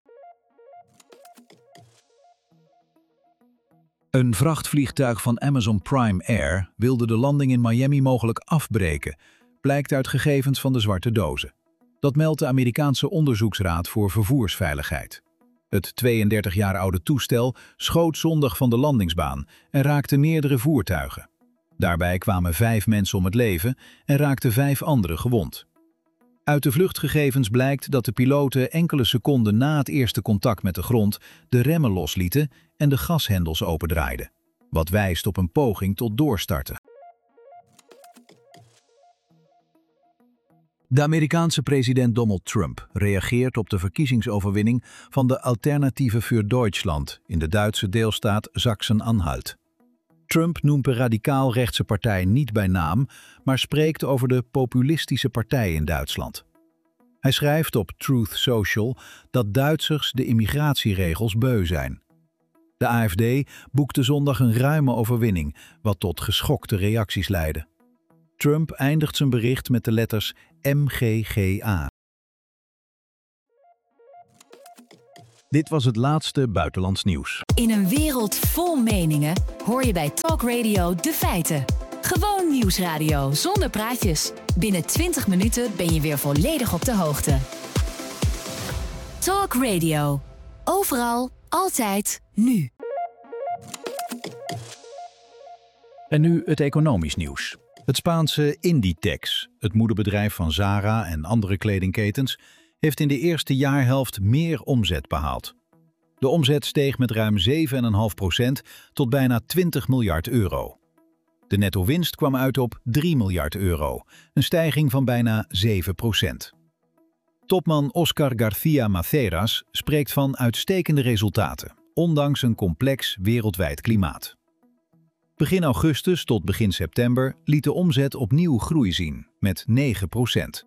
Een vrachtvliegtuig van Amazon Prime Air wilde de landing in Miami mogelijk afbreken, blijkt uit gegevens van de zwarte dozen. Dat meldt de Amerikaanse Onderzoeksraad voor Vervoersveiligheid. Het 32 jaar oude toestel schoot zondag van de landingsbaan en raakte meerdere voertuigen. Daarbij kwamen 5 mensen om het leven en raakten 5 anderen gewond. Uit de vluchtgegevens blijkt dat de piloten enkele seconden na het eerste contact met de grond de remmen loslieten en de gashendels opendraaiden, wat wijst op een poging tot doorstarten. De Amerikaanse president Donald Trump reageert op de verkiezingsoverwinning van de Alternative für Deutschland in de Duitse deelstaat Sachsen-Anhalt. Trump noemt de radicaal-rechtse partij niet bij naam, maar spreekt over de populistische partij in Duitsland. Hij schrijft op Truth Social dat Duitsers de immigratieregels beu zijn. De AfD boekte zondag een ruime overwinning, wat tot geschokte reacties leidde. Trump eindigt zijn bericht met de letters MGGA. Dit was het laatste buitenlands nieuws. In een wereld vol meningen hoor je bij Talk Radio de feiten. Gewoon nieuwsradio zonder praatjes. Binnen 20 minuten ben je weer volledig op de hoogte. Talk Radio. Overal, altijd, nu. En nu het economisch nieuws. Het Spaanse Inditex, het moederbedrijf van Zara en andere kledingketens, heeft in de eerste jaarhelft meer omzet behaald. De omzet steeg met ruim 7,5% tot bijna 20 miljard euro. De netto-winst kwam uit op 3 miljard euro, een stijging van bijna 7%. Topman Oscar García Maceras spreekt van uitstekende resultaten, ondanks een complex wereldwijd klimaat. Begin augustus tot begin september liet de omzet opnieuw groei zien, met 9%.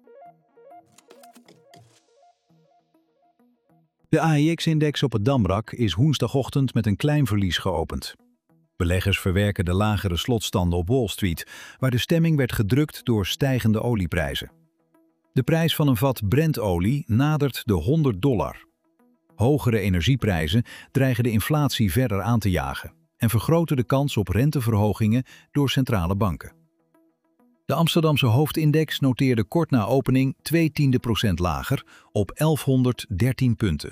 De AEX-index op het Damrak is woensdagochtend met een klein verlies geopend. Beleggers verwerken de lagere slotstanden op Wall Street, waar de stemming werd gedrukt door stijgende olieprijzen. De prijs van een vat Brent-olie nadert de $100. Hogere energieprijzen dreigen de inflatie verder aan te jagen en vergroten de kans op renteverhogingen door centrale banken. De Amsterdamse hoofdindex noteerde kort na opening 0,2% lager op 1113 punten.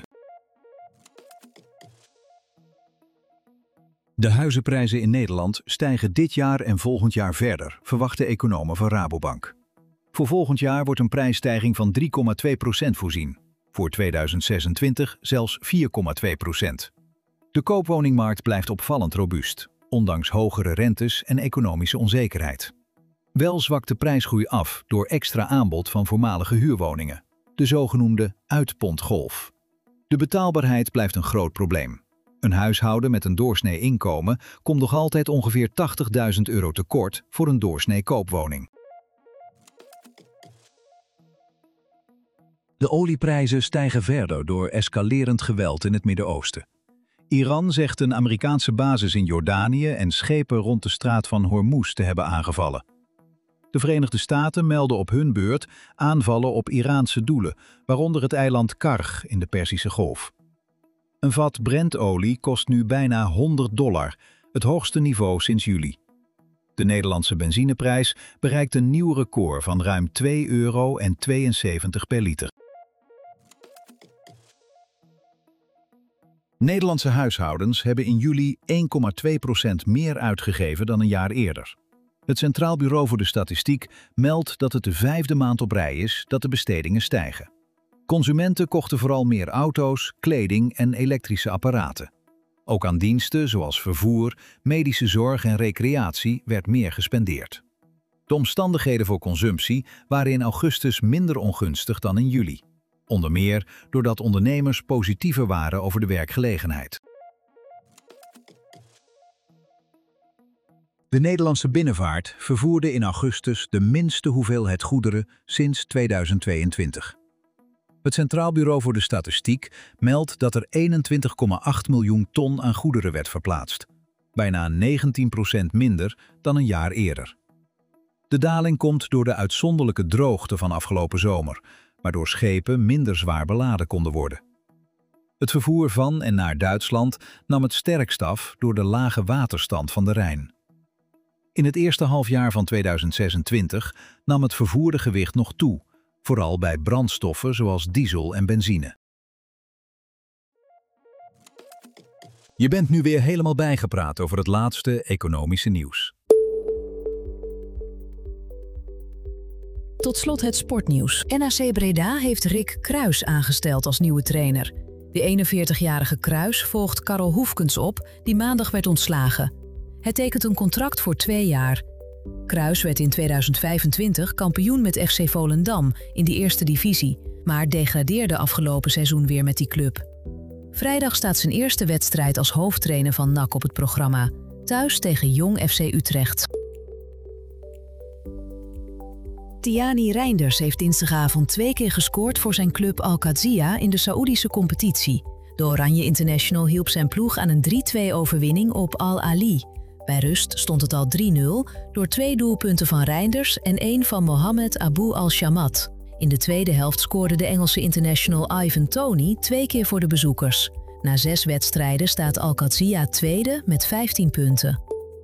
De huizenprijzen in Nederland stijgen dit jaar en volgend jaar verder, verwachten economen van Rabobank. Voor volgend jaar wordt een prijsstijging van 3,2% voorzien. Voor 2026 zelfs 4,2%. De koopwoningmarkt blijft opvallend robuust, ondanks hogere rentes en economische onzekerheid. Wel zwakt de prijsgroei af door extra aanbod van voormalige huurwoningen, de zogenoemde uitpontgolf. De betaalbaarheid blijft een groot probleem. Een huishouden met een doorsnee inkomen komt nog altijd ongeveer €80.000 tekort voor een doorsnee koopwoning. De olieprijzen stijgen verder door escalerend geweld in het Midden-Oosten. Iran zegt een Amerikaanse basis in Jordanië en schepen rond de straat van Hormuz te hebben aangevallen. De Verenigde Staten melden op hun beurt aanvallen op Iraanse doelen, waaronder het eiland Karg in de Perzische Golf. Een vat Brent-olie kost nu bijna $100, het hoogste niveau sinds juli. De Nederlandse benzineprijs bereikt een nieuw record van ruim €2,72 per liter. Nederlandse huishoudens hebben in juli 1,2% meer uitgegeven dan een jaar eerder. Het Centraal Bureau voor de Statistiek meldt dat het de 5e maand op rij is dat de bestedingen stijgen. Consumenten kochten vooral meer auto's, kleding en elektrische apparaten. Ook aan diensten zoals vervoer, medische zorg en recreatie werd meer gespendeerd. De omstandigheden voor consumptie waren in augustus minder ongunstig dan in juli. Onder meer doordat ondernemers positiever waren over de werkgelegenheid. De Nederlandse binnenvaart vervoerde in augustus de minste hoeveelheid goederen sinds 2022. Het Centraal Bureau voor de Statistiek meldt dat er 21,8 miljoen ton aan goederen werd verplaatst. Bijna 19% minder dan een jaar eerder. De daling komt door de uitzonderlijke droogte van afgelopen zomer, waardoor schepen minder zwaar beladen konden worden. Het vervoer van en naar Duitsland nam het sterkst af door de lage waterstand van de Rijn. In het eerste halfjaar van 2026 nam het vervoerde gewicht nog toe, vooral bij brandstoffen zoals diesel en benzine. Je bent nu weer helemaal bijgepraat over het laatste economische nieuws. Tot slot het sportnieuws. NAC Breda heeft Rick Kruis aangesteld als nieuwe trainer. De 41-jarige Kruis volgt Karel Hoefkens op, die maandag werd ontslagen. Hij tekent een contract voor 2 jaar. Kruis werd in 2025 kampioen met FC Volendam in de eerste divisie, maar degradeerde afgelopen seizoen weer met die club. Vrijdag staat zijn eerste wedstrijd als hoofdtrainer van NAC op het programma, thuis tegen Jong FC Utrecht. Tiani Reinders heeft dinsdagavond 2 keer gescoord voor zijn club Al-Qadsiya in de Saoedische competitie. De Oranje International hielp zijn ploeg aan een 3-2-overwinning op Al-Ali. Bij rust stond het al 3-0 door 2 doelpunten van Reinders en 1 van Mohammed Abu Al-Shamat. In de tweede helft scoorde de Engelse international Ivan Toney 2 keer voor de bezoekers. Na 6 wedstrijden staat Al-Qadsiya tweede met 15 punten.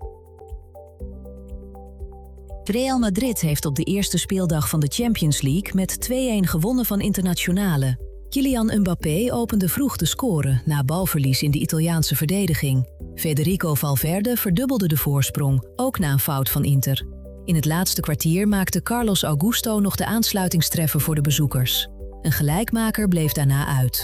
Real Madrid heeft op de eerste speeldag van de Champions League met 2-1 gewonnen van Internazionale. Kylian Mbappé opende vroeg de score na balverlies in de Italiaanse verdediging. Federico Valverde verdubbelde de voorsprong, ook na een fout van Inter. In het laatste kwartier maakte Carlos Augusto nog de aansluitingstreffer voor de bezoekers. Een gelijkmaker bleef daarna uit.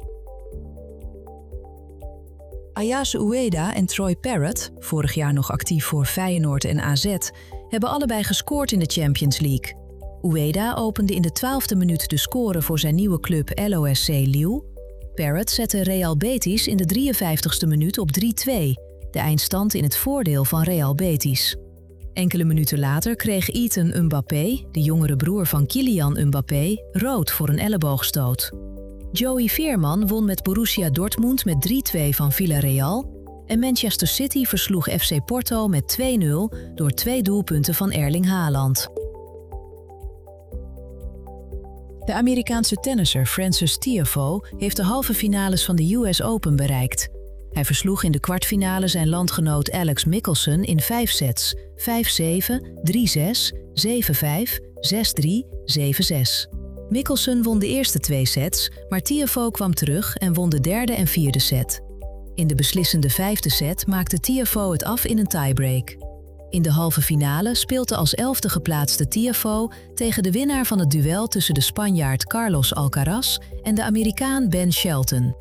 Ayase Ueda en Troy Parrott, vorig jaar nog actief voor Feyenoord en AZ, hebben allebei gescoord in de Champions League. Ueda opende in de 12e minuut de score voor zijn nieuwe club LOSC Lille. Parrott zette Real Betis in de 53e minuut op 3-2, de eindstand in het voordeel van Real Betis. Enkele minuten later kreeg Ethan Mbappé, de jongere broer van Kylian Mbappé, rood voor een elleboogstoot. Joey Veerman won met Borussia Dortmund met 3-2 van Villarreal en Manchester City versloeg FC Porto met 2-0 door 2 doelpunten van Erling Haaland. De Amerikaanse tennisser Frances Tiafoe heeft de halve finales van de US Open bereikt. Hij versloeg in de kwartfinale zijn landgenoot Alex Michelsen in 5 sets, 5-7, 3-6, 7-5, 6-3, 7-6. Michelsen won de eerste 2 sets, maar Tiafoe kwam terug en won de derde en vierde set. In de beslissende 5e set maakte Tiafoe het af in een tiebreak. In de halve finale speelt de als 11e geplaatste Tiafoe tegen de winnaar van het duel tussen de Spanjaard Carlos Alcaraz en de Amerikaan Ben Shelton.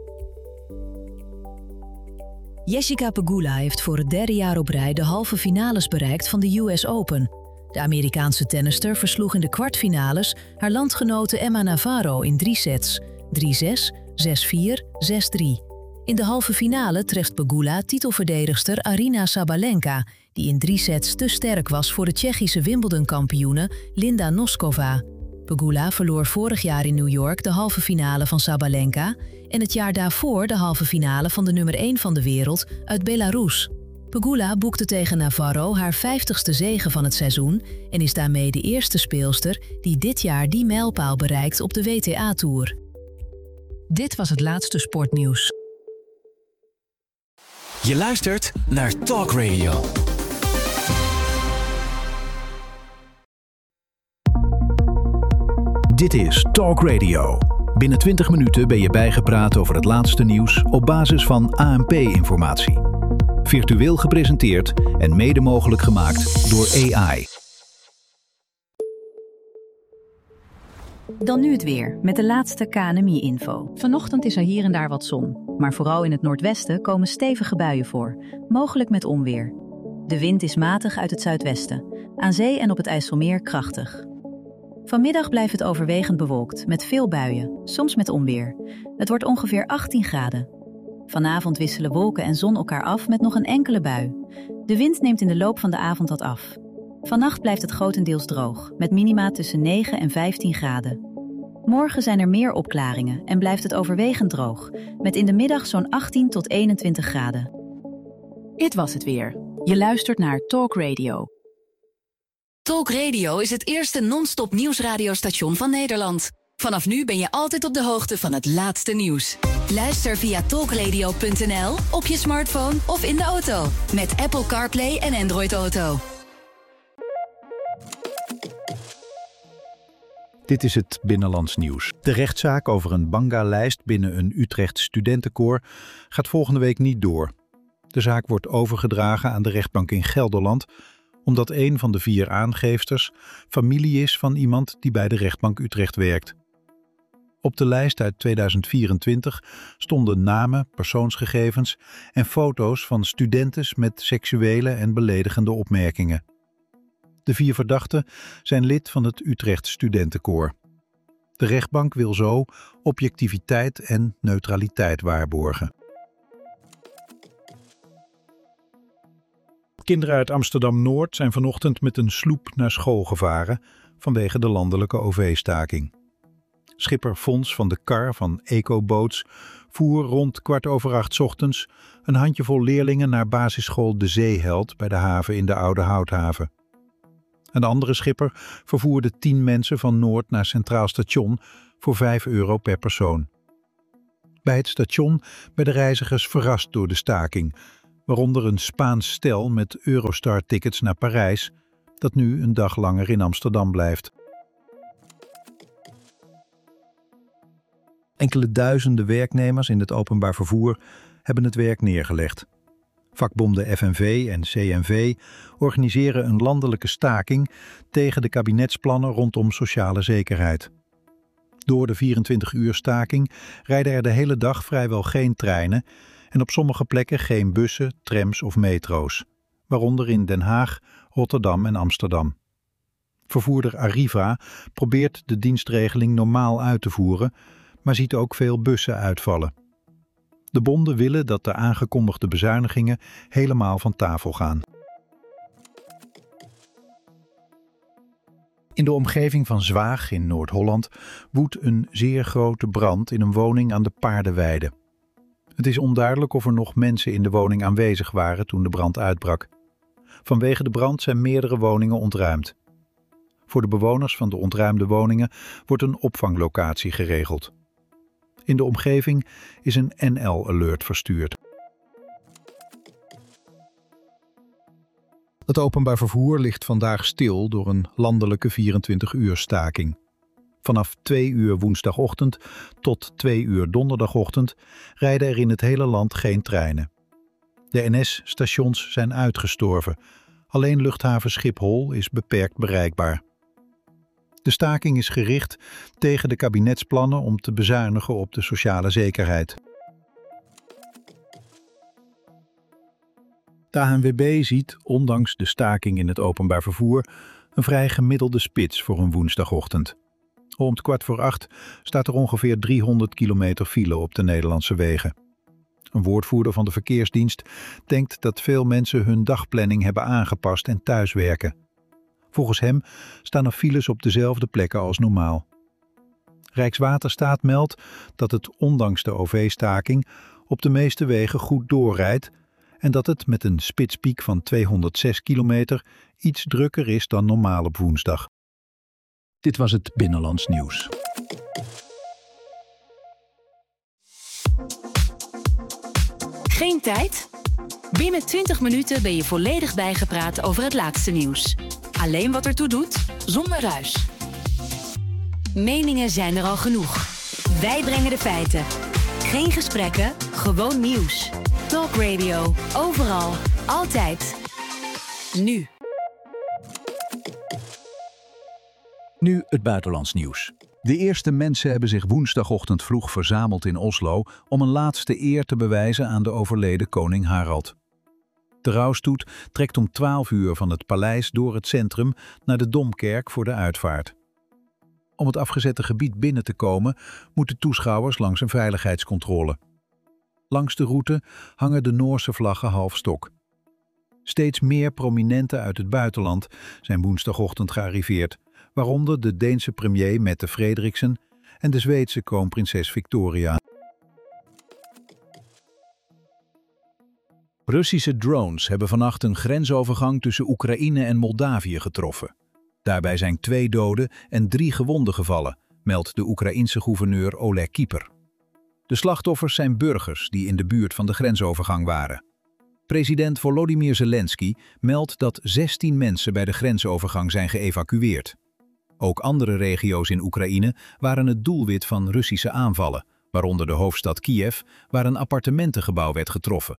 Jessica Pegula heeft voor het 3e jaar op rij de halve finales bereikt van de US Open. De Amerikaanse tennister versloeg in de kwartfinales haar landgenote Emma Navarro in 3 sets, 3-6, 6-4, 6-3. In de halve finale treft Pegula titelverdedigster Aryna Sabalenka, die in 3 sets te sterk was voor de Tsjechische Wimbledon-kampioene Linda Noskova. Pegula verloor vorig jaar in New York de halve finale van Sabalenka en het jaar daarvoor de halve finale van de nummer 1 van de wereld uit Belarus. Pegula boekte tegen Navarro haar 50ste zege van het seizoen en is daarmee de eerste speelster die dit jaar die mijlpaal bereikt op de WTA-tour. Dit was het laatste sportnieuws. Je luistert naar Talk Radio. Dit is Talk Radio. Binnen 20 minuten ben je bijgepraat over het laatste nieuws op basis van ANP-informatie. Virtueel gepresenteerd en mede mogelijk gemaakt door AI. Dan nu het weer, met de laatste KNMI-info. Vanochtend is er hier en daar wat zon, maar vooral in het noordwesten komen stevige buien voor, mogelijk met onweer. De wind is matig uit het zuidwesten, aan zee en op het IJsselmeer krachtig. Vanmiddag blijft het overwegend bewolkt, met veel buien, soms met onweer. Het wordt ongeveer 18 graden. Vanavond wisselen wolken en zon elkaar af met nog een enkele bui. De wind neemt in de loop van de avond wat af. Vannacht blijft het grotendeels droog, met minima tussen 9 en 15 graden. Morgen zijn er meer opklaringen en blijft het overwegend droog, met in de middag zo'n 18 tot 21 graden. Dit was het weer. Je luistert naar Talk Radio. Talk Radio is het eerste non-stop nieuwsradiostation van Nederland. Vanaf nu ben je altijd op de hoogte van het laatste nieuws. Luister via talkradio.nl, op je smartphone of in de auto. Met Apple CarPlay en Android Auto. Dit is het Binnenlands Nieuws. De rechtszaak over een Banga-lijst binnen een Utrechts studentenkoor gaat volgende week niet door. De zaak wordt overgedragen aan de rechtbank in Gelderland, omdat een van de 4 aangeefsters familie is van iemand die bij de rechtbank Utrecht werkt. Op de lijst uit 2024 stonden namen, persoonsgegevens en foto's van studentes met seksuele en beledigende opmerkingen. De 4 verdachten zijn lid van het Utrecht Studentenkoor. De rechtbank wil zo objectiviteit en neutraliteit waarborgen. Kinderen uit Amsterdam-Noord zijn vanochtend met een sloep naar school gevaren vanwege de landelijke OV-staking. Schipper Fons van de Kar van Ecoboats voer rond 7:15 ochtends een handjevol leerlingen naar basisschool De Zeeheld bij de haven in de Oude Houthaven. Een andere schipper vervoerde 10 mensen van Noord naar Centraal Station voor €5 per persoon. Bij het station werden reizigers verrast door de staking, waaronder een Spaans stel met Eurostar-tickets naar Parijs, dat nu een dag langer in Amsterdam blijft. Enkele duizenden werknemers in het openbaar vervoer hebben het werk neergelegd. Vakbonden FNV en CNV organiseren een landelijke staking tegen de kabinetsplannen rondom sociale zekerheid. Door de 24-uur staking rijden er de hele dag vrijwel geen treinen en op sommige plekken geen bussen, trams of metro's, waaronder in Den Haag, Rotterdam en Amsterdam. Vervoerder Arriva probeert de dienstregeling normaal uit te voeren, maar ziet ook veel bussen uitvallen. De bonden willen dat de aangekondigde bezuinigingen helemaal van tafel gaan. In de omgeving van Zwaag in Noord-Holland woedt een zeer grote brand in een woning aan de Paardenweide. Het is onduidelijk of er nog mensen in de woning aanwezig waren toen de brand uitbrak. Vanwege de brand zijn meerdere woningen ontruimd. Voor de bewoners van de ontruimde woningen wordt een opvanglocatie geregeld. In de omgeving is een NL-alert verstuurd. Het openbaar vervoer ligt vandaag stil door een landelijke 24-uur staking. Vanaf 2 uur woensdagochtend tot 2 uur donderdagochtend rijden er in het hele land geen treinen. De NS-stations zijn uitgestorven. Alleen luchthaven Schiphol is beperkt bereikbaar. De staking is gericht tegen de kabinetsplannen om te bezuinigen op de sociale zekerheid. De ANWB ziet, ondanks de staking in het openbaar vervoer, een vrij gemiddelde spits voor een woensdagochtend. Om 7:15 staat er ongeveer 300 kilometer file op de Nederlandse wegen. Een woordvoerder van de verkeersdienst denkt dat veel mensen hun dagplanning hebben aangepast en thuiswerken. Volgens hem staan er files op dezelfde plekken als normaal. Rijkswaterstaat meldt dat het ondanks de OV-staking op de meeste wegen goed doorrijdt en dat het met een spitspiek van 206 kilometer iets drukker is dan normaal op woensdag. Dit was het Binnenlands Nieuws. Geen tijd? Binnen 20 minuten ben je volledig bijgepraat over het laatste nieuws. Alleen wat ertoe doet, zonder ruis. Meningen zijn er al genoeg. Wij brengen de feiten. Geen gesprekken, gewoon nieuws. Talk Radio, overal, altijd. Nu. Nu het buitenlands nieuws. De eerste mensen hebben zich woensdagochtend vroeg verzameld in Oslo om een laatste eer te bewijzen aan de overleden koning Harald. De rouwstoet trekt om 12 uur van het paleis door het centrum naar de Domkerk voor de uitvaart. Om het afgezette gebied binnen te komen, moeten toeschouwers langs een veiligheidscontrole. Langs de route hangen de Noorse vlaggen half stok. Steeds meer prominenten uit het buitenland zijn woensdagochtend gearriveerd, waaronder de Deense premier Mette Frederiksen en de Zweedse kroonprinses Victoria. Russische drones hebben vannacht een grensovergang tussen Oekraïne en Moldavië getroffen. Daarbij zijn 2 doden en 3 gewonden gevallen, meldt de Oekraïense gouverneur Oleg Kieper. De slachtoffers zijn burgers die in de buurt van de grensovergang waren. President Volodymyr Zelensky meldt dat 16 mensen bij de grensovergang zijn geëvacueerd. Ook andere regio's in Oekraïne waren het doelwit van Russische aanvallen, waaronder de hoofdstad Kiev, waar een appartementengebouw werd getroffen.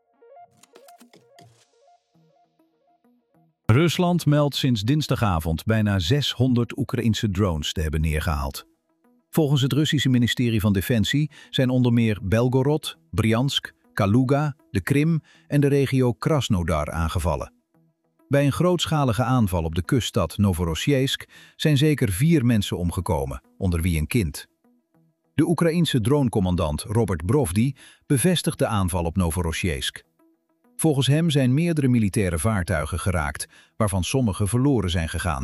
Rusland meldt sinds dinsdagavond bijna 600 Oekraïense drones te hebben neergehaald. Volgens het Russische ministerie van Defensie zijn onder meer Belgorod, Bryansk, Kaluga, de Krim en de regio Krasnodar aangevallen. Bij een grootschalige aanval op de kuststad Novorossiysk zijn zeker 4 mensen omgekomen, onder wie een kind. De Oekraïense dronecommandant Robert Brovdi bevestigt de aanval op Novorossiysk. Volgens hem zijn meerdere militaire vaartuigen geraakt, waarvan sommige verloren zijn gegaan.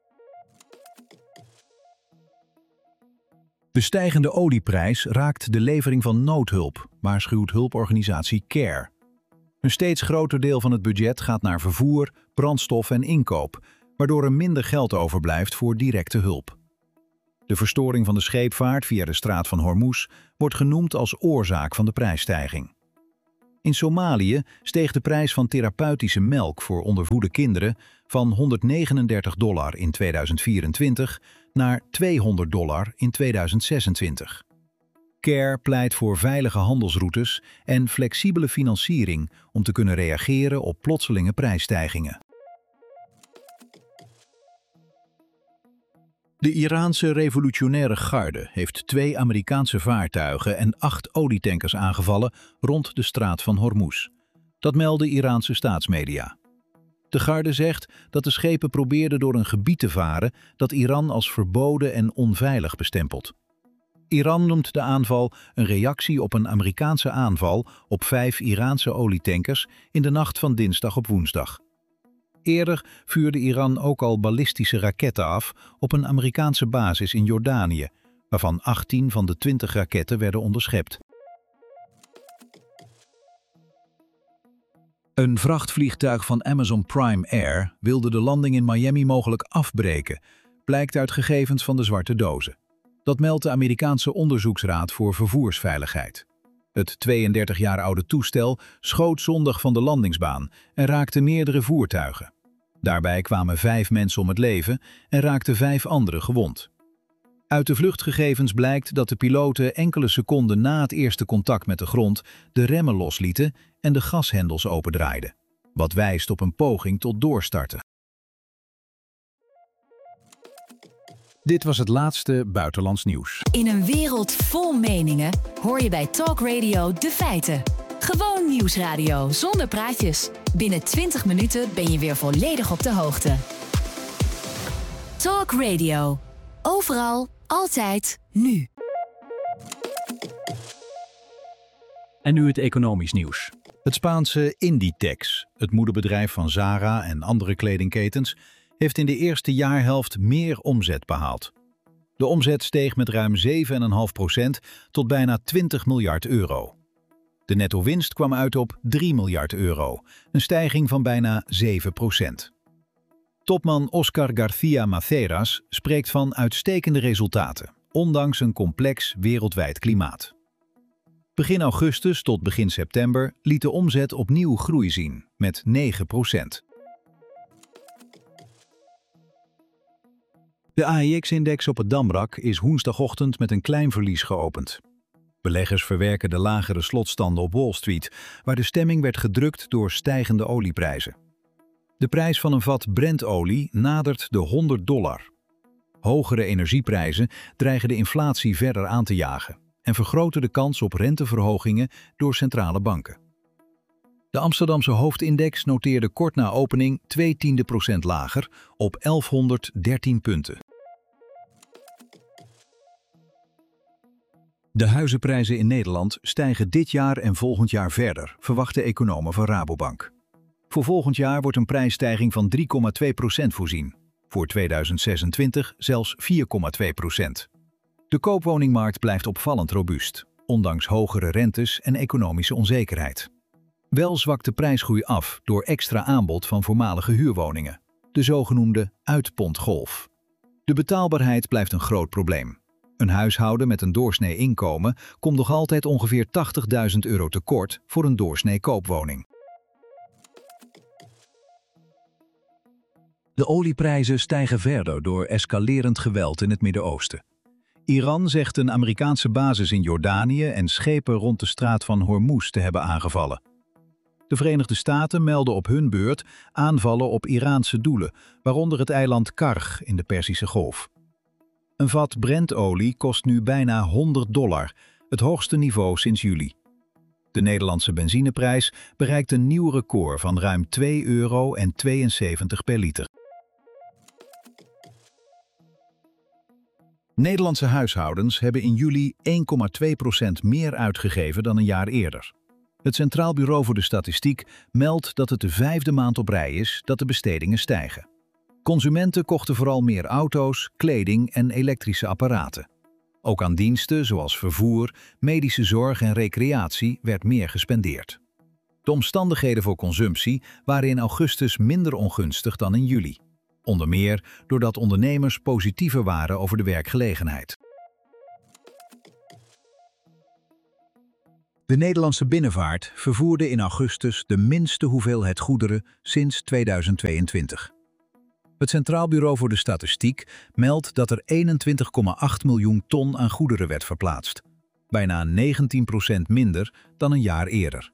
De stijgende olieprijs raakt de levering van noodhulp, waarschuwt hulporganisatie CARE. Een steeds groter deel van het budget gaat naar vervoer, brandstof en inkoop, waardoor er minder geld overblijft voor directe hulp. De verstoring van de scheepvaart via de straat van Hormuz wordt genoemd als oorzaak van de prijsstijging. In Somalië steeg de prijs van therapeutische melk voor ondervoede kinderen van $139 in 2024 naar $200 in 2026. CARE pleit voor veilige handelsroutes en flexibele financiering om te kunnen reageren op plotselinge prijsstijgingen. De Iraanse revolutionaire garde heeft 2 Amerikaanse vaartuigen en 8 olietankers aangevallen rond de straat van Hormuz. Dat melden Iraanse staatsmedia. De garde zegt dat de schepen probeerden door een gebied te varen dat Iran als verboden en onveilig bestempelt. Iran noemt de aanval een reactie op een Amerikaanse aanval op 5 Iraanse olietankers in de nacht van dinsdag op woensdag. Eerder vuurde Iran ook al ballistische raketten af op een Amerikaanse basis in Jordanië, waarvan 18 van de 20 raketten werden onderschept. Een vrachtvliegtuig van Amazon Prime Air wilde de landing in Miami mogelijk afbreken, blijkt uit gegevens van de zwarte dozen. Dat meldt de Amerikaanse Onderzoeksraad voor Vervoersveiligheid. Het 32 jaar oude toestel schoot zondag van de landingsbaan en raakte meerdere voertuigen. Daarbij kwamen 5 mensen om het leven en raakten 5 anderen gewond. Uit de vluchtgegevens blijkt dat de piloten enkele seconden na het eerste contact met de grond de remmen loslieten en de gashendels opendraaiden, wat wijst op een poging tot doorstarten. Dit was het laatste buitenlands nieuws. In een wereld vol meningen hoor je bij Talk Radio de feiten. Gewoon nieuwsradio zonder praatjes. Binnen 20 minuten ben je weer volledig op de hoogte. Talk Radio. Overal, altijd, nu. En nu het economisch nieuws. Het Spaanse Inditex, het moederbedrijf van Zara en andere kledingketens, heeft in de eerste jaarhelft meer omzet behaald. De omzet steeg met ruim 7,5% tot bijna €20 miljard. De netto-winst kwam uit op €3 miljard, een stijging van bijna 7%. Topman Oscar García Maceras spreekt van uitstekende resultaten, ondanks een complex wereldwijd klimaat. Begin augustus tot begin september liet de omzet opnieuw groei zien, met 9%. De AEX-index op het Damrak is woensdagochtend met een klein verlies geopend. Beleggers verwerken de lagere slotstanden op Wall Street, waar de stemming werd gedrukt door stijgende olieprijzen. De prijs van een vat Brent-olie nadert de $100. Hogere energieprijzen dreigen de inflatie verder aan te jagen en vergroten de kans op renteverhogingen door centrale banken. De Amsterdamse hoofdindex noteerde kort na opening 0,2% lager op 1113 punten. De huizenprijzen in Nederland stijgen dit jaar en volgend jaar verder, verwachten economen van Rabobank. Voor volgend jaar wordt een prijsstijging van 3,2% voorzien. Voor 2026 zelfs 4,2%. De koopwoningmarkt blijft opvallend robuust, ondanks hogere rentes en economische onzekerheid. Wel zwakt de prijsgroei af door extra aanbod van voormalige huurwoningen, de zogenoemde uitpontgolf. De betaalbaarheid blijft een groot probleem. Een huishouden met een doorsnee inkomen komt nog altijd ongeveer €80.000 tekort voor een doorsnee koopwoning. De olieprijzen stijgen verder door escalerend geweld in het Midden-Oosten. Iran zegt een Amerikaanse basis in Jordanië en schepen rond de straat van Hormuz te hebben aangevallen. De Verenigde Staten melden op hun beurt aanvallen op Iraanse doelen, waaronder het eiland Karg in de Perzische Golf. Een vat Brent-olie kost nu bijna $100, het hoogste niveau sinds juli. De Nederlandse benzineprijs bereikt een nieuw record van ruim €2,72 per liter. Nederlandse huishoudens hebben in juli 1,2% meer uitgegeven dan een jaar eerder. Het Centraal Bureau voor de Statistiek meldt dat het de 5e maand op rij is dat de bestedingen stijgen. Consumenten kochten vooral meer auto's, kleding en elektrische apparaten. Ook aan diensten zoals vervoer, medische zorg en recreatie werd meer gespendeerd. De omstandigheden voor consumptie waren in augustus minder ongunstig dan in juli. Onder meer doordat ondernemers positiever waren over de werkgelegenheid. De Nederlandse binnenvaart vervoerde in augustus de minste hoeveelheid goederen sinds 2022. Het Centraal Bureau voor de Statistiek meldt dat er 21,8 miljoen ton aan goederen werd verplaatst. Bijna 19% minder dan een jaar eerder.